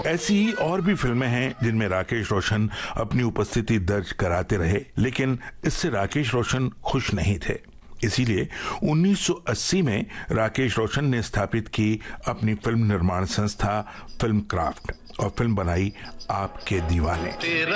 ऐसी ही और भी फिल्में हैं जिनमें राकेश रोशन अपनी उपस्थिति दर्ज कराते रहे, लेकिन इससे राकेश रोशन खुश नहीं थे। इसीलिए 1980 में राकेश रोशन ने स्थापित की अपनी फिल्म निर्माण संस्था फिल्म क्राफ्ट और फिल्म बनाई आपके दीवाने।